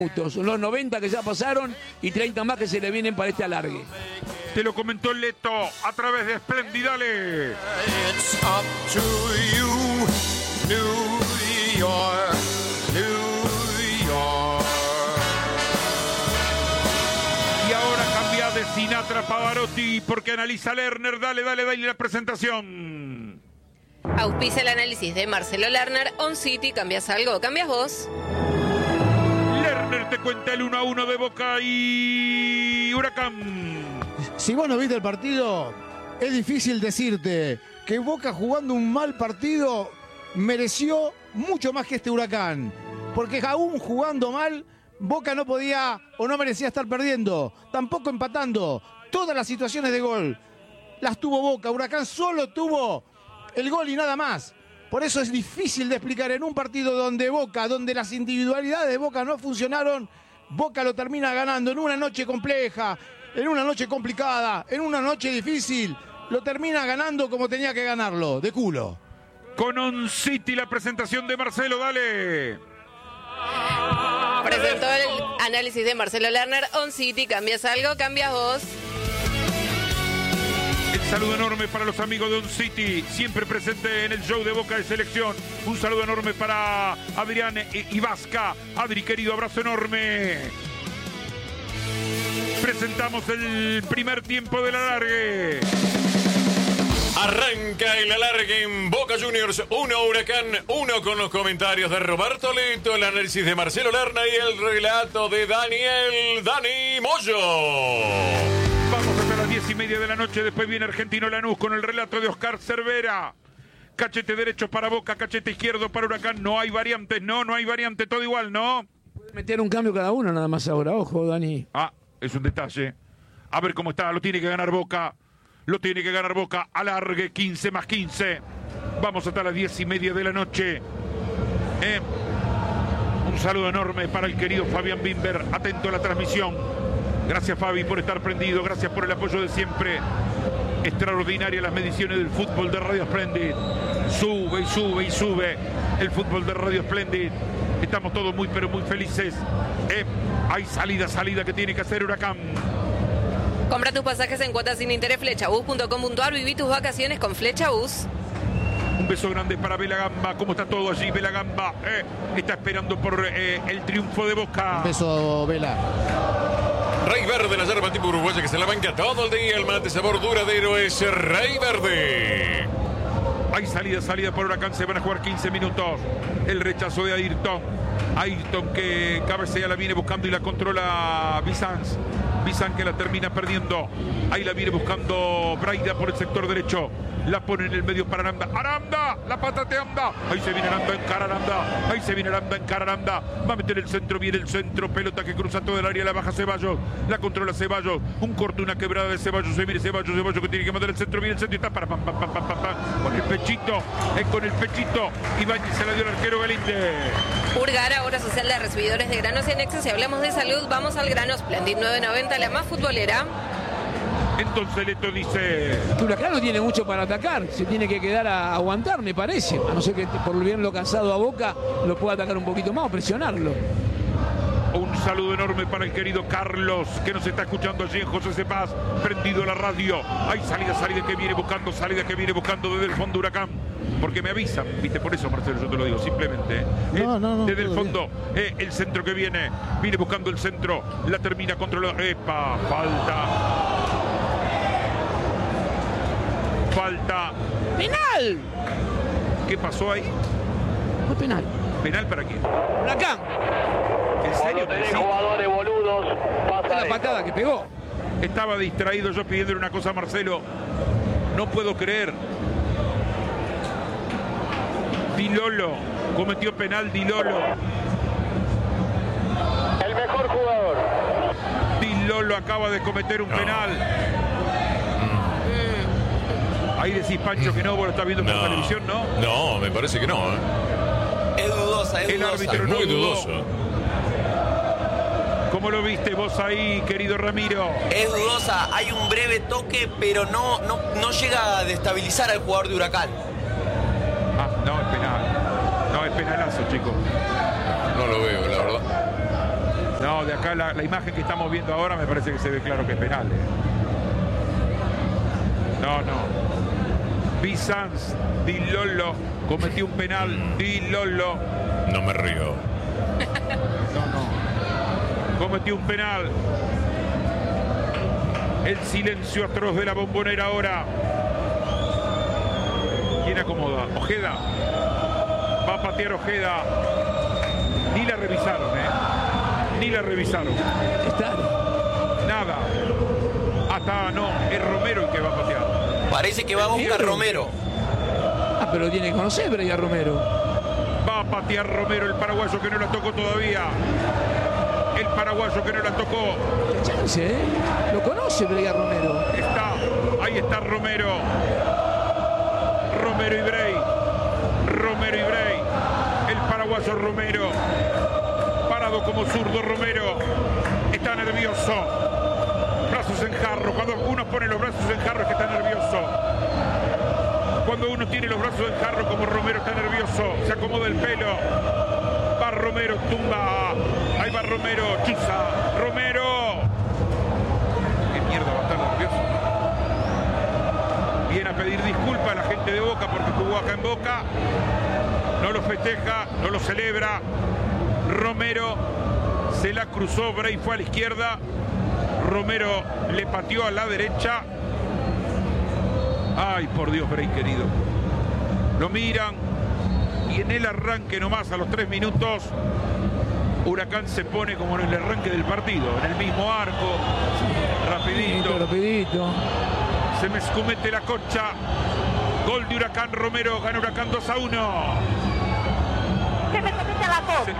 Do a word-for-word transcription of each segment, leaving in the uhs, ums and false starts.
minutos, los noventa que ya pasaron y treinta más que se le vienen para este alargue. Te lo comentó Leto a través de Splendidale. It's up to you, New York, New York. Y ahora cambia de Sinatra Pavarotti porque analiza Lerner. Dale, dale, dale la presentación. Auspicia el análisis de Marcelo Lerner. On City, ¿cambias algo? ¿Cambias vos? Lerner te cuenta el uno a uno de Boca y Huracán. Si vos no viste el partido, es difícil decirte que Boca jugando un mal partido mereció mucho más que este Huracán. Porque aún jugando mal, Boca no podía o no merecía estar perdiendo, tampoco empatando. Todas las situaciones de gol las tuvo Boca. Huracán solo tuvo el gol y nada más. Por eso es difícil de explicar en un partido donde Boca, donde las individualidades de Boca no funcionaron, Boca lo termina ganando en una noche compleja, en una noche complicada, en una noche difícil, lo termina ganando como tenía que ganarlo, de culo. Con On City la presentación de Marcelo, dale. Presentó el análisis de Marcelo Lerner. On City, ¿cambias algo? ¿Cambias vos? El saludo enorme para los amigos de On City, siempre presente en el show de Boca de Selección. Un saludo enorme para Adrián Ibasca. Adri, querido, abrazo enorme. Presentamos el primer tiempo del alargue. Arranca el alargue en Boca Juniors, uno Huracán, uno con los comentarios de Roberto Leto, el análisis de Marcelo Lerner y el relato de Daniel Dani Moyo. Vamos hasta las diez y media de la noche, después viene Argentino Lanús con el relato de Oscar Cervera. Cachete derecho para Boca, cachete izquierdo para Huracán, no hay variantes, no, no hay variante, todo igual, ¿no? Puede meter un cambio cada uno nada más ahora, ojo, Dani. Ah, es un detalle. A ver cómo está, lo tiene que ganar Boca. Lo tiene que ganar Boca, alargue, quince más quince. Vamos hasta las diez y media de la noche. Eh, un saludo enorme para el querido Fabián Bimber, atento a la transmisión. Gracias, Fabi, por estar prendido. Gracias por el apoyo de siempre. Extraordinarias las mediciones del fútbol de Radio Splendid. Sube y sube y sube el fútbol de Radio Splendid. Estamos todos muy, pero muy felices. Eh, hay salida, salida que tiene que hacer Huracán. Compra tus pasajes en cuotas sin interés, flechabus punto com punto ar. Viví tus vacaciones con Flechabus. Un beso grande para Vela Gamba. ¿Cómo está todo allí, Vela Gamba? Eh, está esperando por eh, el triunfo de Boca. Un beso, Vela. Rey Verde, la yerba tipo uruguaya que se la banca todo el día. El mate sabor duradero es Rey Verde. Hay salida, salida por Huracán. Se van a jugar quince minutos. El rechazo de Ayrton. Ayrton que cabecea, la viene buscando y la controla Bizanz. Bizanz que la termina perdiendo. Ahí la viene buscando Braida por el sector derecho. La pone en el medio para Aranda. ¡Aranda! ¡La patate Aranda! Ahí se viene Aranda en cara Aranda. Ahí se viene Aranda en cara Aranda. Va a meter el centro, viene el centro. Pelota que cruza todo el área, la baja Ceballos. La controla Ceballos. Un corte, una quebrada de Ceballos. Se viene Ceballos, Ceballos que tiene que mandar el centro. Viene el centro y está para pam, pam, pam, pam, pam, pam. Con el pechito, eh, con el pechito. Ibáñez se la dio el arquero Galinde. Urgara, obra social de recibidores de granos y anexos. Si hablamos de salud, vamos al grano. Splendid nueve noventa, la más futbolera. Entonces Leto dice... Huracán no tiene mucho para atacar, se tiene que quedar a aguantar, me parece. A no ser que por bien lo cansado a Boca lo pueda atacar un poquito más o presionarlo. Un saludo enorme para el querido Carlos, que nos está escuchando allí en José Cepaz, prendido la radio. Hay salida, salida que viene buscando, salida que viene buscando desde el fondo Huracán. Porque me avisan, viste, por eso Marcelo, yo te lo digo, simplemente. No, eh, no, no, desde el todo fondo, eh, el centro que viene, viene buscando el centro, la termina controlando. ¡Epa! Falta. Falta. ¡Penal! ¿Qué pasó ahí? Fue penal. ¿Penal para quién? Huracán. ¿En serio? Tenés Sí. jugadores boludos, Fue pasa la esto. patada que pegó. Estaba distraído yo pidiéndole una cosa a Marcelo. No puedo creer. Di Lolo. Cometió penal Di Lolo. El mejor jugador. Di Lolo acaba de cometer un No. penal. Ahí decís, Pancho, que no, vos lo estás viendo por la televisión, ¿no? No, me parece que no. ¿eh? Es dudosa, es El dudosa. árbitro Es no muy dudó. dudoso. ¿Cómo lo viste vos ahí, querido Ramiro? Es dudosa, hay un breve toque, pero no, no, no llega a destabilizar al jugador de Huracán. Ah, no, es penal. No, es penalazo, chicos. No lo veo, la verdad. No, de acá la, la imagen que estamos viendo ahora me parece que se ve claro que es penal. ¿eh? No, no. Bizanz, Di Lollo cometió un penal. Di Lollo. No me río. No, no. Cometió un penal. El silencio atroz de la Bombonera ahora. ¿Quién acomoda? Ojeda. Va a patear Ojeda. Ni la revisaron, ¿eh? Ni la revisaron. Está. Nada. Hasta no, es Romero el que va a patear. Parece que va a buscar Romero. Ah, pero lo tiene que conocer Breya Romero. Va a patear Romero, el paraguayo que no la tocó todavía. El paraguayo que no la tocó. Qué chance, ¿eh? Lo conoce Breya Romero. Está, ahí está Romero. Romero y Bray. Romero y Bray. El paraguayo Romero. Parado como zurdo Romero. Está nervioso. Brazos en jarro. Cuando uno pone los brazos en jarro es que está nervioso. Cuando uno tiene los brazos en jarro como Romero está nervioso. Se acomoda el pelo. Va Romero, tumba. Ahí va Romero, chuza. Romero. ¿Qué mierda va a estar nervioso? Viene a pedir disculpas a la gente de Boca porque jugó acá en Boca. No lo festeja, no lo celebra. Romero se la cruzó, Bray fue a la izquierda. Romero le pateó a la derecha. Ay, por Dios, Bray querido. Lo miran y en el arranque nomás a los tres minutos Huracán se pone como en el arranque del partido, en el mismo arco, rapidito, rapidito. Se me escumete la concha. Gol de Huracán, Romero, gana Huracán dos a uno. Se me escumete la concha.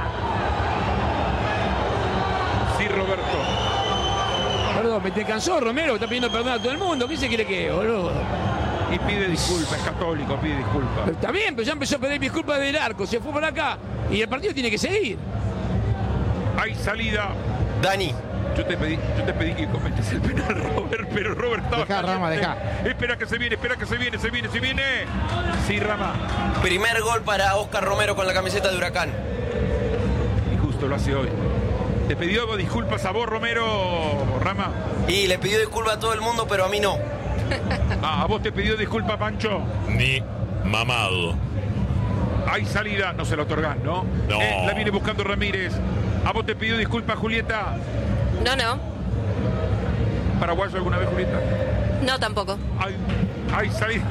Sí, Roberto. Perdón, me te cansó Romero, está pidiendo perdón a todo el mundo. ¿Qué se quiere que, boludo? Y pide disculpas, es católico, pide disculpas. Pero está bien, pero ya empezó a pedir disculpas del arco, se fue por acá y el partido tiene que seguir. Hay salida. Dani. Yo te pedí, yo te pedí que cometes el penal, Robert, pero Robert estaba Dejá, Rama, dejá. Espera que se viene, espera que se viene, se viene, se viene. Sí, Rama. Primer gol para Oscar Romero con la camiseta de Huracán. Y justo lo hace hoy. ¿Te pidió disculpas a vos, Romero, Rama? Y le pidió disculpas a todo el mundo, pero a mí no. Ah, ¿a vos te pidió disculpas, Pancho? Ni mamado. Hay salida, no se la otorgás, ¿no? No. Eh, la viene buscando Ramírez. ¿A vos te pidió disculpas, Julieta? No, no. ¿Paraguayo alguna vez, Julieta? No, tampoco. Hay, hay salida.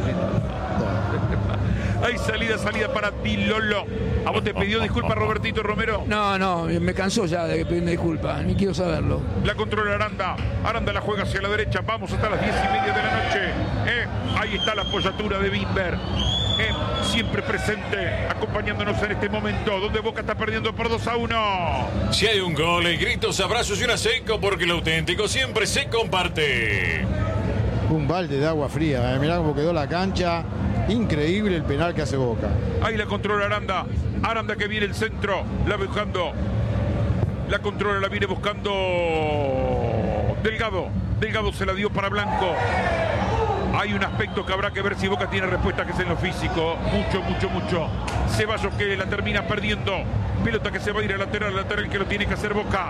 Hay salida, salida para Di Lollo. ¿A vos te pidió disculpas, Robertito Romero? No, no, me cansó ya de pedirme disculpas, ni quiero saberlo. La controla Aranda. Aranda la juega hacia la derecha. Vamos hasta las diez y media de la noche. Eh, ahí está la apoyatura de Bimber. Eh, siempre presente, acompañándonos en este momento, donde Boca está perdiendo por dos a uno. Si hay un gol, hay gritos, abrazos y una seco, porque lo auténtico siempre se comparte. Un balde de agua fría, eh. Mirá cómo quedó la cancha. Increíble el penal que hace Boca. Ahí la controla Aranda. Aranda que viene el centro. La buscando. La controla, la viene buscando Delgado. Delgado se la dio para Blanco. Hay un aspecto que habrá que ver si Boca tiene respuesta, que es en lo físico. Mucho, mucho, mucho. Ceballos que la termina perdiendo. Pelota que se va a ir al lateral, lateral que lo tiene que hacer Boca.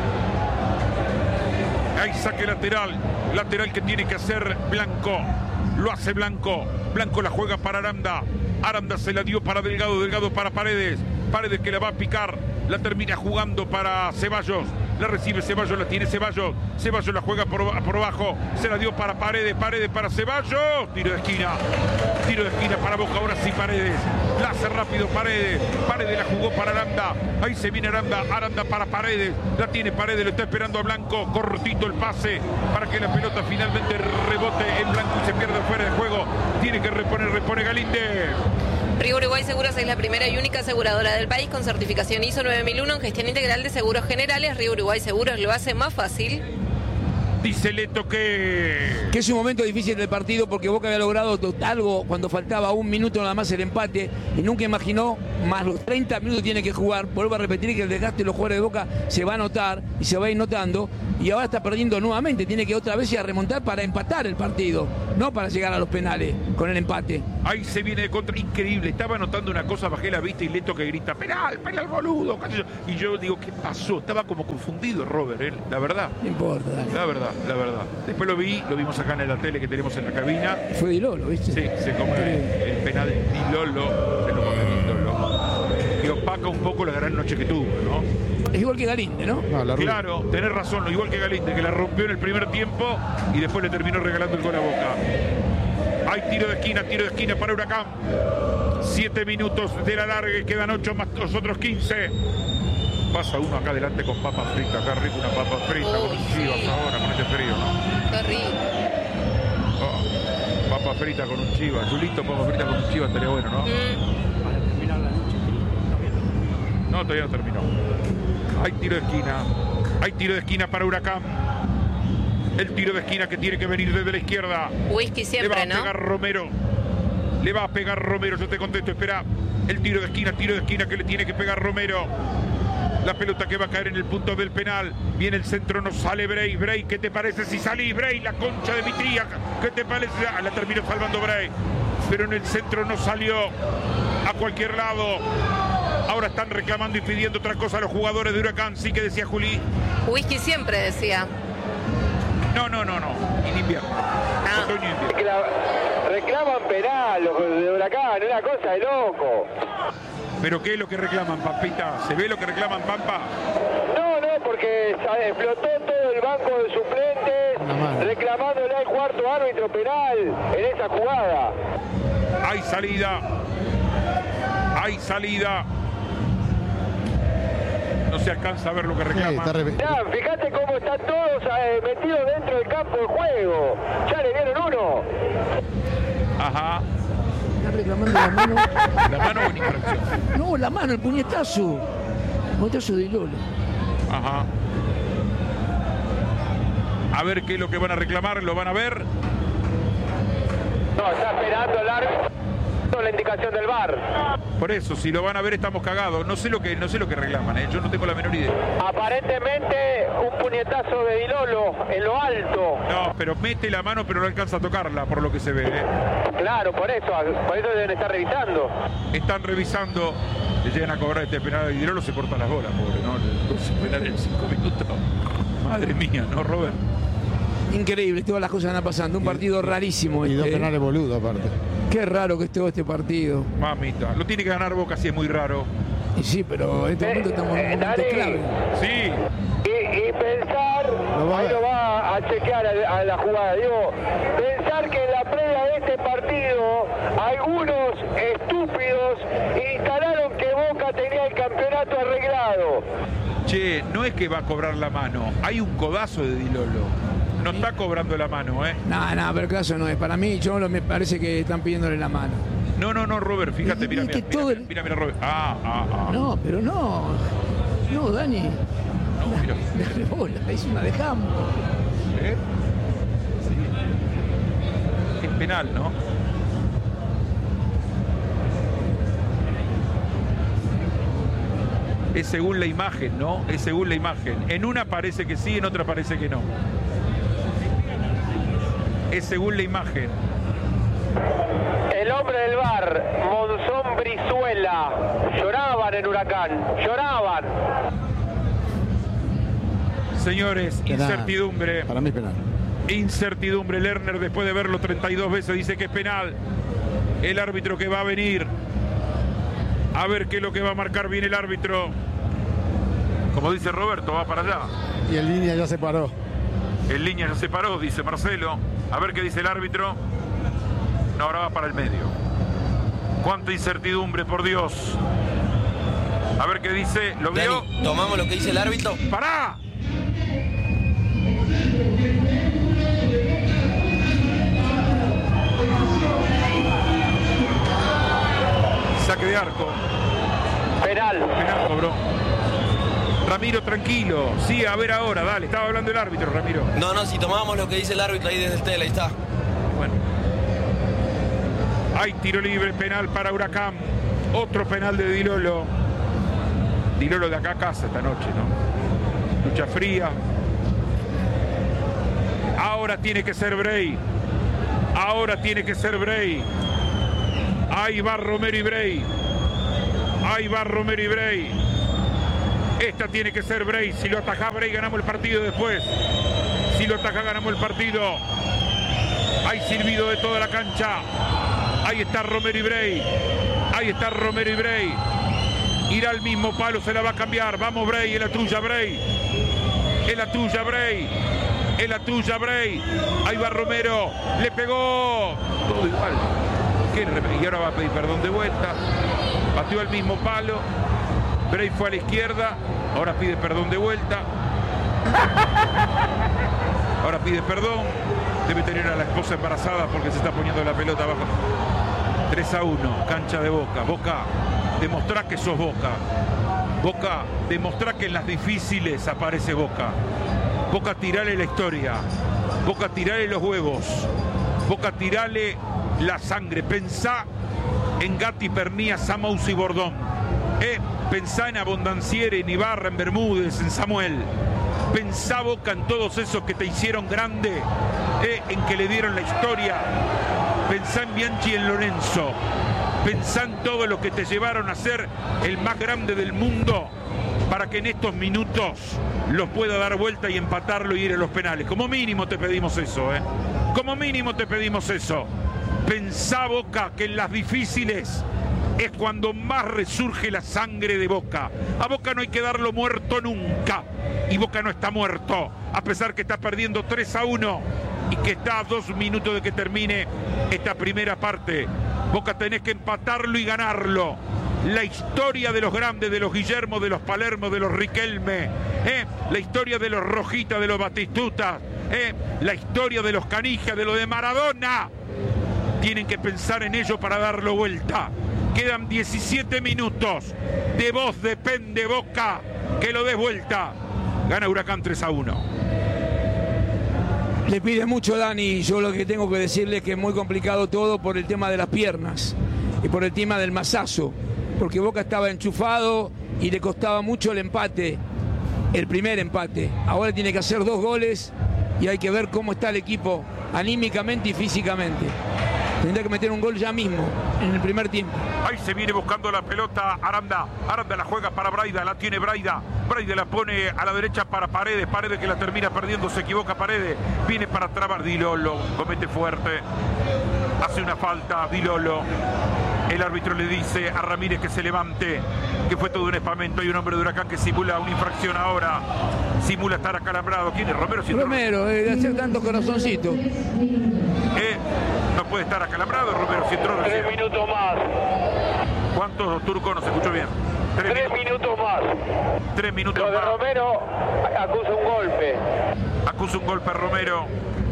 Hay saque lateral. Lateral que tiene que hacer Blanco. Lo hace Blanco. Blanco la juega para Aranda. Aranda se la dio para Delgado. Delgado para Paredes. Paredes que la va a picar. La termina jugando para Ceballos. La recibe Ceballos, la tiene Ceballos. Ceballos la juega por, por abajo. Se la dio para Paredes. Paredes para Ceballos. Tiro de esquina. Tiro de esquina para Boca. Ahora sí Paredes. La hace rápido Paredes. Paredes la jugó para Aranda. Ahí se viene Aranda. Aranda para Paredes. La tiene Paredes. Lo está esperando a Blanco. Cortito el pase para que la pelota finalmente rebote en Blanco y se pierda fuera de juego. Tiene que reponer, repone Galíndez. Río Uruguay Seguros es la primera y única aseguradora del país con certificación I S O nueve mil uno en gestión integral de seguros generales. Río Uruguay Seguros lo hace más fácil. Dice Leto que... Que es un momento difícil del partido porque Boca había logrado algo cuando faltaba un minuto nada más el empate y nunca imaginó más los treinta minutos tiene que jugar. Vuelvo a repetir que el desgaste de los jugadores de Boca se va a notar y se va a ir notando y ahora está perdiendo nuevamente. Tiene que otra vez ir a remontar para empatar el partido, no para llegar a los penales con el empate. Ahí se viene de contra, increíble. Estaba notando una cosa, bajé la vista y Leto que grita, penal, penal boludo. Y yo digo, ¿qué pasó? Estaba como confundido Robert, ¿eh? La verdad. No importa, Dani. La verdad, la verdad. Después lo vi, lo vimos acá en la tele que tenemos en la cabina. Fue Di Lolo, ¿viste? Sí, se come el penal de Di Lolo, se lo come Di Lolo. Que opaca un poco la gran noche que tuvo, ¿no? Es igual que Galinde, ¿no? No, Claro, tenés razón, igual que Galinde, que la rompió en el primer tiempo y después le terminó regalando el gol a Boca. Hay tiro de esquina, tiro de esquina para Huracán. Siete minutos de la larga y quedan ocho más los otros quince. Pasa uno acá adelante con papas fritas, acá rico una papa frita, Uy, con un sí. chivas ahora, con este frío, ¿no? Qué rico. Oh, papa frita con un chivas, Julito, papa frita con un chivas, estaría bueno, ¿no? Mm. No, todavía no terminó. Hay tiro de esquina. Hay tiro de esquina para Huracán. El tiro de esquina que tiene que venir desde la izquierda. Whisky siempre, Le va a ¿no? pegar Romero. Le va a pegar Romero, yo te contesto, espera. El tiro de esquina, tiro de esquina que le tiene que pegar Romero. La pelota que va a caer en el punto del penal. Viene el centro, no sale Bray. Bray, ¿qué te parece si salís, Bray? La concha de mi tía. ¿Qué te parece? Ah, la terminó salvando Bray. Pero en el centro no salió a cualquier lado. Ahora están reclamando y pidiendo otra cosa a los jugadores de Huracán. Sí que decía Juli. Whisky siempre decía. No, no, no, no. En invierno. Ah. Otoño e invierno. Que la- reclaman penal los de Huracán, una cosa de loco. ¿Pero qué es lo que reclaman, Pampita? ¿Se ve lo que reclaman, Pampa? No, no, porque sa- explotó todo el banco de suplentes reclamándole al cuarto árbitro penal en esa jugada. Hay salida. Hay salida. No se alcanza a ver lo que Sí, reclaman. está re- Ya, fíjate cómo están todos eh, metidos dentro del campo de juego. Ya le dieron uno. Ajá. Está reclamando la mano. La mano o una infracción. No, la mano, el puñetazo. El puñetazo de Lolo. Ajá. A ver qué es lo que van a reclamar, lo van a ver. No, está esperando el árbitro la indicación del V A R. Por eso, si lo van a ver estamos cagados. No sé lo que, no sé lo que reclaman, ¿eh? Yo no tengo la menor idea. Aparentemente un puñetazo de Di Lolo en lo alto. No, pero mete la mano pero no alcanza a tocarla, por lo que se ve, ¿eh? Claro, por eso, por eso deben estar revisando. Están revisando. Le llegan a cobrar este penal y Di Lolo se corta las bolas, pobre, ¿no? doce penales en cinco minutos. Madre mía, ¿no, Robert? Increíble, todas las cosas van pasando. Un partido rarísimo. Y dos este, ¿eh? penales boludo aparte. Qué raro que estuvo este partido. Mamita, lo tiene que ganar Boca, sí es muy raro. Y sí, pero en este momento estamos en un momento Dani. clave. Sí, Y, y pensar, Lo va a ahí ver. lo va a chequear a, a la jugada, digo, pensar que en la previa de este partido algunos estúpidos instalaron que Boca tenía el campeonato arreglado. che, no es que va a cobrar la mano, hay un codazo de Di Lolo. No está cobrando la mano, ¿eh? No, no, pero el caso no es. Para mí, yo lo- me parece que están pidiéndole la mano. No, no, no, Robert, fíjate, Y- mira, y mira, que mira, todo mira, el- mira, mira, Robert. Ah, ah, ah. No, pero no. No, Dani. No, mira. La bola, es una de campo. ¿Eh? Sí. Es penal, ¿no? Es según la imagen, ¿no? Es según la imagen. En una parece que sí, en otra parece que no. Es según la imagen. El hombre del V A R, Monzón Brizuela, lloraban en Huracán, lloraban. Señores, Penal. incertidumbre. Para mí es penal. Incertidumbre. Lerner, después de verlo treinta y dos veces, dice que es penal. El árbitro que va a venir. A ver qué es lo que va a marcar bien el árbitro. Como dice Roberto, va para allá. Y el línea ya se paró. En línea ya se paró, dice Marcelo. A ver qué dice el árbitro. No, ahora va para el medio. Cuánta incertidumbre, por Dios. A ver qué dice. ¿Lo vio? Dani, tomamos lo que dice el árbitro. ¡Pará! Saque de arco. Penal. Penal cobró. Ramiro, tranquilo. Sí, a ver ahora, dale. Estaba hablando el árbitro, Ramiro. No, no, si tomamos lo que dice el árbitro ahí desde el tele, ahí está. Bueno. Hay tiro libre, penal para Huracán. Otro penal de Di Lolo. Di Lolo de acá a casa esta noche, ¿no? Lucha fría. Ahora tiene que ser Bray. Ahora tiene que ser Bray. Ahí va Romero y Bray. Ahí va Romero y Bray. Esta tiene que ser Bray. Si lo ataja Bray, ganamos el partido después. Si lo ataja, ganamos el partido. Hay silbido de toda la cancha. Ahí está Romero y Bray. Ahí está Romero y Bray. Irá al mismo palo, se la va a cambiar. Vamos Bray, es la tuya Bray. Es la tuya Bray. Es la tuya Bray. Ahí va Romero. Le pegó. Todo igual. Y ahora va a pedir perdón de vuelta. Batió al mismo palo. Bray fue a la izquierda. Ahora pide perdón de vuelta. Ahora pide perdón. Debe tener a la esposa embarazada porque se está poniendo la pelota abajo. tres a uno, cancha de Boca. Boca, demostrá que sos Boca. Boca, demostrá que en las difíciles aparece Boca. Boca, tirale la historia. Boca, tirale los huevos. Boca, tirale la sangre. Pensá en Gatti, Pernía, Samaus y Bordón. Eh, pensá en Abondanciere, en Ibarra, en Bermúdez, en Samuel. Pensá, Boca, en todos esos que te hicieron grande, eh, en que le dieron la historia. Pensá en Bianchi y en Lorenzo. Pensá en todo lo que te llevaron a ser el más grande del mundo para que en estos minutos los pueda dar vuelta y empatarlo y ir a los penales. Como mínimo te pedimos eso, ¿eh? Como mínimo te pedimos eso. Pensá, Boca, que en las difíciles es cuando más resurge la sangre de Boca. A Boca no hay que darlo muerto nunca. Y Boca no está muerto, a pesar que está perdiendo tres a uno y que está a dos minutos de que termine esta primera parte. Boca tenés que empatarlo y ganarlo. La historia de los grandes, de los Guillermo, de los Palermo, de los Riquelme, ¿eh? La historia de los Rojita, de los Batistuta, ¿eh? La historia de los Canija, de lo de Maradona. Tienen que pensar en ello para darlo vuelta. Quedan diecisiete minutos. De vos depende, Boca, que lo des vuelta. Gana Huracán tres a uno. Le pide mucho Dani. Yo lo que tengo que decirle es que es muy complicado todo por el tema de las piernas y por el tema del masazo. Porque Boca estaba enchufado y le costaba mucho el empate, el primer empate. Ahora tiene que hacer dos goles y hay que ver cómo está el equipo anímicamente y físicamente. Tendrá que meter un gol ya mismo, en el primer tiempo. Ahí se viene buscando la pelota Aranda. Aranda la juega para Braida, la tiene Braida. Braida la pone a la derecha para Paredes. Paredes que la termina perdiendo, se equivoca Paredes. Viene para trabar Di Lolo, comete fuerte. Hace una falta Di Lolo. El árbitro le dice a Ramírez que se levante, que fue todo un espamento. Hay un hombre de Huracán que simula una infracción ahora. Simula estar acalambrado. ¿Quién es? Romero. Romero, eh, de hacer tanto corazoncito. Eh, no puede estar acalambrado Romero si entró recién. Tres minutos más. ¿Cuántos, Turco? No se escuchó bien. Tres, Tres minutos más. Tres minutos Lo de más. Romero acusa un golpe. Acusa un golpe a Romero.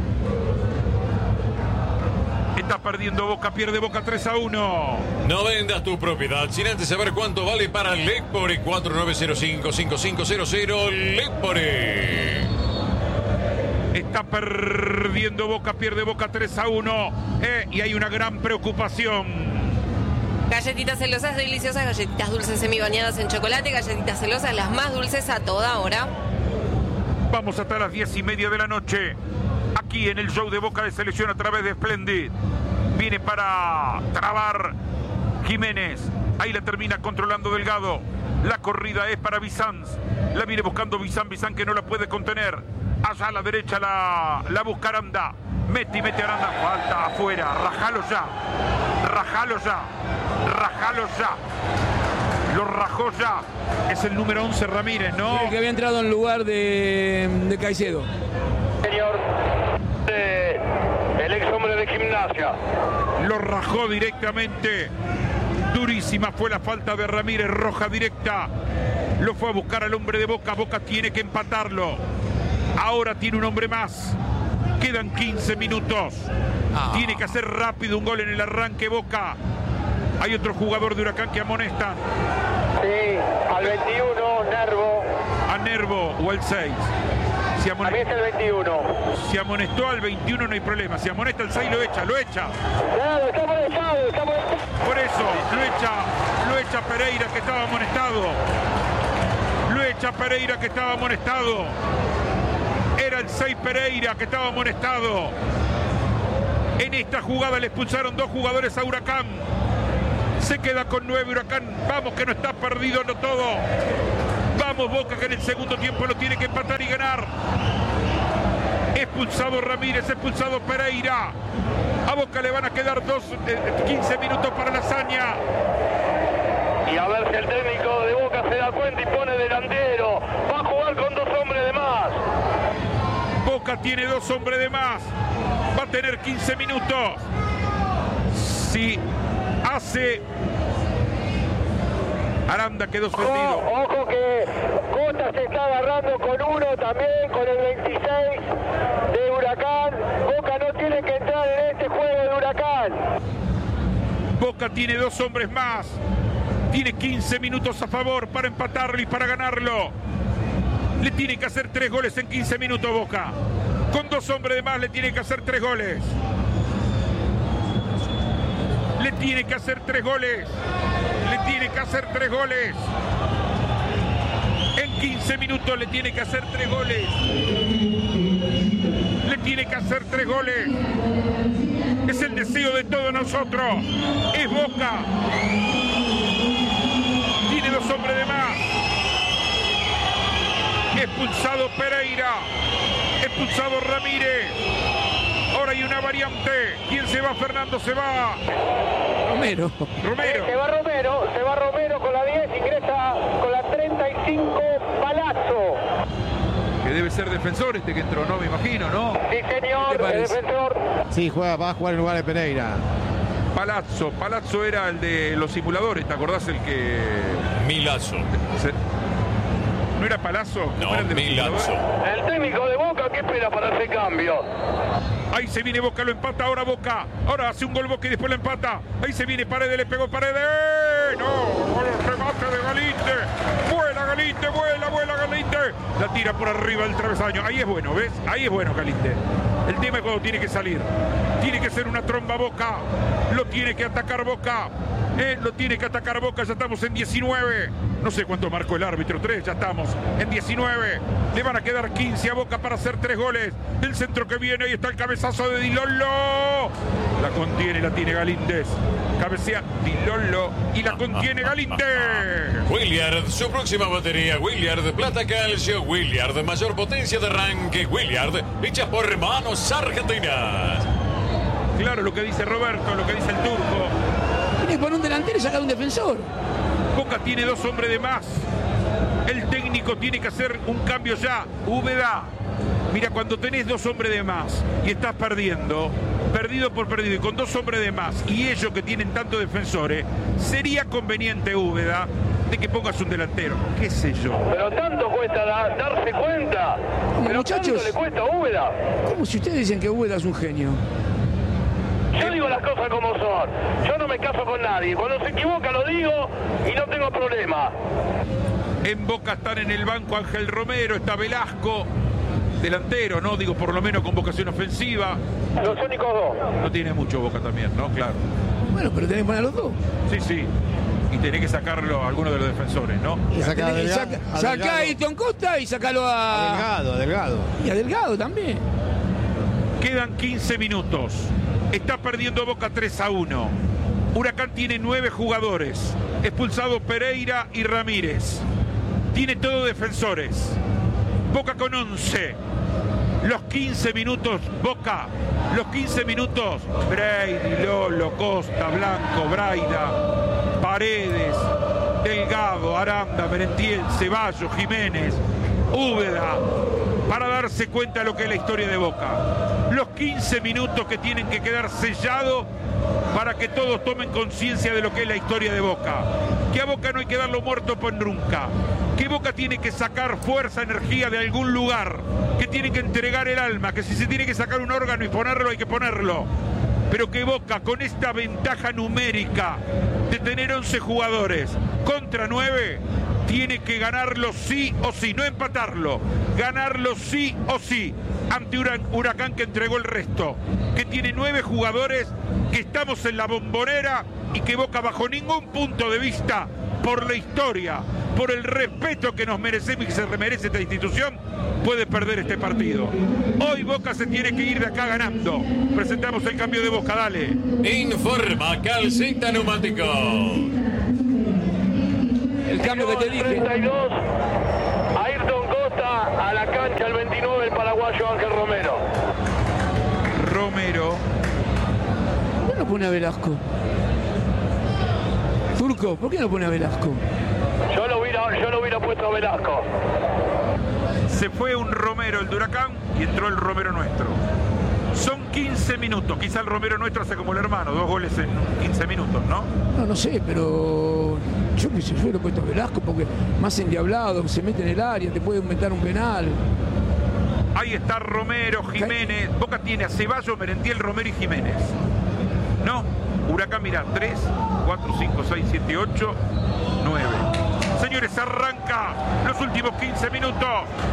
Está perdiendo Boca, pierde Boca tres a uno. No vendas tu propiedad sin antes saber cuánto vale para Lepore. Cuatro nueve cero cinco, cinco cinco cero cero. Lepore. Está perdiendo Boca, pierde Boca tres a uno. Eh, y hay una gran preocupación. Galletitas celosas deliciosas, galletitas dulces semibañadas en chocolate, galletitas celosas las más dulces a toda hora. Vamos hasta las diez y media de la noche. Aquí en el show de Boca de Selección a través de Splendid. Viene para trabar Jiménez. Ahí la termina controlando Delgado. La corrida es para Bizanz. La viene buscando Bizanz. Bizanz que no la puede contener. Allá a la derecha la, la busca Aranda. Mete y mete Aranda. Falta afuera. Rajalo ya. Rajalo ya. Rajalo ya. Lo rajó ya. Es el número once Ramírez, ¿no? El que había entrado en lugar de, de Caicedo. Señor, eh, el ex hombre de Gimnasia. Lo rajó directamente. Durísima fue la falta de Ramírez, roja directa. Lo fue a buscar al hombre de Boca. Boca tiene que empatarlo. Ahora tiene un hombre más. Quedan quince minutos. Ah. Tiene que hacer rápido un gol en el arranque Boca. Hay otro jugador de Huracán que amonesta. Sí, al veintiuno, Nervo. A Nervo o al seis. Si amonest... A mí es el veintiuno. Si amonestó al veintiuno no hay problema. Si amonesta al seis lo echa, lo echa. Claro, está amonestado, está amonestado. Por eso, lo echa, lo echa Pereira que estaba amonestado. Lo echa Pereira que estaba amonestado. Era Era el seis Pereira que estaba amonestado. En esta jugada le expulsaron dos jugadores a Huracán. Se queda con nueve Huracán. Vamos que no está perdido no todo. Vamos Boca que en el segundo tiempo lo tiene que empatar y ganar. Expulsado Ramírez, expulsado Pereira. A Boca le van a quedar dos, eh, quince minutos para la hazaña. Y a ver si el técnico de Boca se da cuenta y pone delantero. Va a jugar con dos hombres de más. Boca tiene dos hombres de más. Va a tener quince minutos. Si hace... Aranda quedó suspendido. Ojo, ojo que Cota se está agarrando con uno también, con el veintiséis de Huracán. Boca no tiene que entrar en este juego de Huracán. Boca tiene dos hombres más. Tiene quince minutos a favor para empatarlo y para ganarlo. Le tiene que hacer tres goles en quince minutos Boca. Con dos hombres de más le tiene que hacer tres goles. Le tiene que hacer tres goles. Le tiene que hacer tres goles. En quince minutos le tiene que hacer tres goles. Le tiene que hacer tres goles. Es el deseo de todos nosotros. Es Boca. Tiene dos hombres de más. Expulsado Pereira. Expulsado Ramírez. Ahora hay una variante. ¿Quién se va? Fernando se va. Romero. Romero. Se va Romero, se va Romero con la diez, ingresa con la treinta y cinco Palazzo. Que debe ser defensor este que entró, ¿no? Me imagino, ¿no? Sí, señor, el defensor. Sí, juega, va a jugar en lugar de Pereira. Palazzo. Palazzo era el de los simuladores, ¿te acordás? El que... Milazzo. Se... ¿No era Palazzo? No, era el de los Milazzo. simuladores? El técnico de Boca, ¿qué espera para hacer cambio? Ahí se viene Boca, lo empata ahora Boca. Ahora hace un gol Boca y después lo empata. Ahí se viene Paredes, le pegó Paredes. No, el remate de Galinte. Vuela Galinte, vuela, vuela Galinte. La tira por arriba del travesaño. Ahí es bueno, ¿ves? Ahí es bueno Galinte. El tema es cuando tiene que salir. Tiene que ser una tromba Boca. Lo tiene que atacar Boca. Eh, lo tiene que atacar Boca. Ya estamos en diecinueve. No sé cuánto marcó el árbitro. tres, ya estamos en diecinueve. Le van a quedar quince a Boca para hacer tres goles. El centro que viene, ahí está el cabezazo de Di Lollo. La contiene, la tiene Galíndez. Cabecea Di Lollo y la contiene Galíndez. Williard, su próxima batería. Williard, plata calcio. Williard, mayor potencia de arranque. Williard, hechas por manos argentinas. Claro lo que dice Roberto, lo que dice el turco. Tiene que poner un delantero y sacar un defensor. Boca tiene dos hombres de más. El técnico tiene que hacer un cambio ya. Úbeda. Mira, cuando tenés dos hombres de más y estás perdiendo, perdido por perdido y con dos hombres de más y ellos que tienen tantos defensores, sería conveniente, Úbeda, de que pongas un delantero. ¿Qué sé yo? Pero tanto cuesta da- darse cuenta. Pero Muchachos. tanto le cuesta a Úbeda. ¿Cómo si ustedes dicen que Úbeda es un genio? Yo digo las cosas como son. Yo no me caso con nadie. Cuando se equivoca lo digo y no tengo problema. En Boca están en el banco Ángel Romero, está Velasco, delantero, ¿no? Digo, por lo menos con vocación ofensiva. Los únicos dos. No tiene mucho Boca también, ¿no? Claro. Bueno, pero tenés que poner a los dos. Sí, sí. Y tenés que sacarlo a alguno de los defensores, ¿no? Y saca a Tenés- Delgado- saca a saca Delgado. a Ayrton Costa y sacalo A a... Delgado, a Delgado. Y a Delgado también. Quedan quince minutos. Está perdiendo Boca tres a uno. Huracán tiene nueve jugadores. Expulsado Pereira y Ramírez. Tiene todos defensores. Boca con once. Los quince minutos, Boca. Los quince minutos, Brady, Lolo, Costa, Blanco, Braida, Paredes, Delgado, Aranda, Merentiel, Ceballos, Jiménez, Úbeda, para darse cuenta de lo que es la historia de Boca. Los quince minutos que tienen que quedar sellados para que todos tomen conciencia de lo que es la historia de Boca. Que a Boca no hay que darlo muerto por nunca. Que Boca tiene que sacar fuerza, energía de algún lugar. Que tiene que entregar el alma. Que si se tiene que sacar un órgano y ponerlo, hay que ponerlo. Pero que Boca, con esta ventaja numérica de tener once jugadores contra nueve, tiene que ganarlo sí o sí, no empatarlo, ganarlo sí o sí, ante Huracán que entregó el resto, que tiene nueve jugadores, que estamos en la Bombonera y que Boca bajo ningún punto de vista, por la historia, por el respeto que nos merecemos y que se merece esta institución, puede perder este partido. Hoy Boca se tiene que ir de acá ganando. Presentamos el cambio de Boca, dale. Informa Calceta Neumático. El cambio que te dije. treinta y dos, Ayrton Costa a la cancha, el veintinueve, el paraguayo Ángel Romero. Romero. ¿Por qué no pone a Velasco? Turco, ¿por qué no pone a Velasco? Yo lo hubiera, yo lo hubiera puesto a Velasco. Se fue un Romero, el de Huracán, y entró el Romero nuestro. Son quince minutos. Quizá el Romero nuestro hace como el hermano, dos goles en quince minutos, ¿no? No, no sé, pero yo qué sé, yo lo he puesto a Velasco porque más endiablado, se mete en el área, te puede inventar un penal. Ahí está Romero, Jiménez. Boca tiene a Ceballos, Merentiel, Romero y Jiménez. No, Huracán, mira, tres, cuatro, cinco, seis, siete, ocho, nueve. Señores, arranca los últimos quince minutos